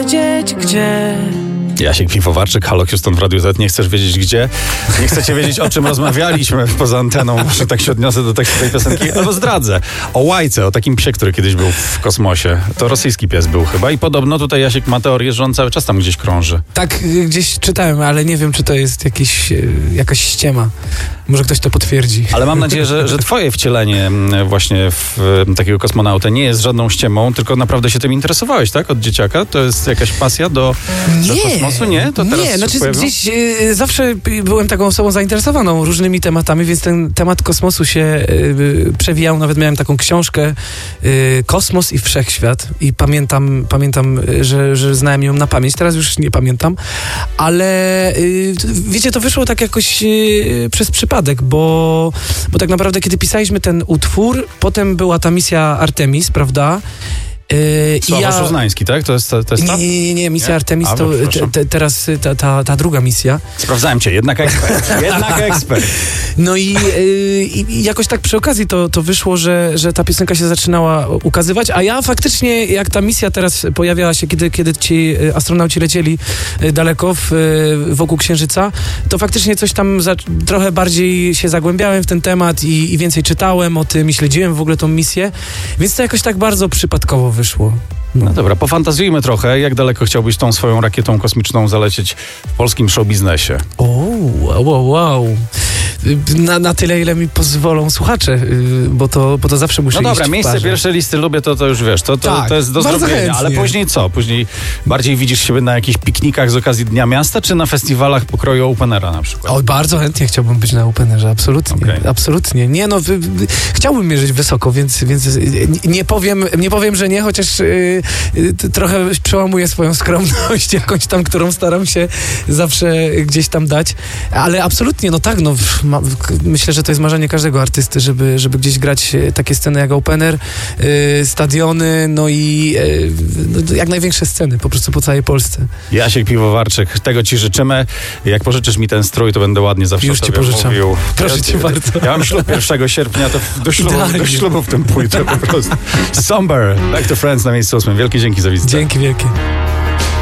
wiedzieć gdzie. Jasiek Piwowarczyk, Halo Houston w Radiu Z. Nie chcesz wiedzieć gdzie? Nie chcecie wiedzieć, o czym rozmawialiśmy poza anteną, że tak się odniosę do tekstu tej piosenki, albo zdradzę. O Łajce, o takim psie, który kiedyś był w kosmosie. To rosyjski pies był chyba i podobno tutaj Jasiek ma teorię, że on cały czas tam gdzieś krąży. Tak, gdzieś czytałem, ale nie wiem, czy to jest jakaś ściema. Może ktoś to potwierdzi. Ale mam nadzieję, że twoje wcielenie właśnie w takiego kosmonautę nie jest żadną ściemą, tylko naprawdę się tym interesowałeś, tak? Od dzieciaka? To jest jakaś pasja do kosmosu? Nie? To teraz nie, znaczy pojawiło? gdzieś zawsze byłem taką osobą zainteresowaną różnymi tematami, więc ten temat kosmosu się przewijał. Nawet miałem taką książkę Kosmos i Wszechświat i pamiętam, że znałem ją na pamięć. Teraz już nie pamiętam, ale wiecie, to wyszło tak jakoś przez przypadek, bo tak naprawdę kiedy pisaliśmy ten utwór, potem była ta misja Artemis, prawda? Sławosz Uznański, tak? To jest ta? Nie, misja Artemis to teraz ta druga misja. Sprawdzałem cię, jednak ekspert. No i jakoś tak przy okazji to wyszło, że ta piosenka się zaczynała ukazywać, a ja faktycznie, jak ta misja teraz pojawiała się, kiedy ci astronauci lecieli daleko wokół Księżyca, to faktycznie coś tam trochę bardziej się zagłębiałem w ten temat i więcej czytałem o tym i śledziłem w ogóle tą misję, więc to jakoś tak bardzo przypadkowo wyszło. No dobra, pofantazjujmy trochę, jak daleko chciałbyś tą swoją rakietą kosmiczną zalecieć w polskim showbiznesie? Wow. Na tyle, ile mi pozwolą słuchacze, bo to zawsze muszę iść. No dobra, miejsce pierwsze listy lubię, to już wiesz, to jest do zrobienia, chętnie. ale później co? Później bardziej widzisz siebie na jakichś piknikach z okazji Dnia Miasta, czy na festiwalach pokroju Openera na przykład? Oj, bardzo chętnie chciałbym być na Openerze, absolutnie. Okay. Absolutnie. Nie no, chciałbym mierzyć wysoko, więc nie powiem, że nie, chociaż trochę przełamuję swoją skromność jakąś tam, którą staram się zawsze gdzieś tam dać, ale absolutnie, no tak, no myślę, że to jest marzenie każdego artysty, żeby gdzieś grać takie sceny jak Opener, stadiony, no i jak największe sceny po prostu po całej Polsce. Jasiek Piwowarczyk, tego ci życzymy. Jak pożyczysz mi ten strój, to będę ładnie zawsze już ci pożyczam. Mówił. Proszę cię bardzo. Ja mam ślub 1 sierpnia, to do ślubu w tym pójdę po prostu. Somber, Back to Friends na miejscu 8. Wielkie dzięki za wizytę. Dzięki wielkie.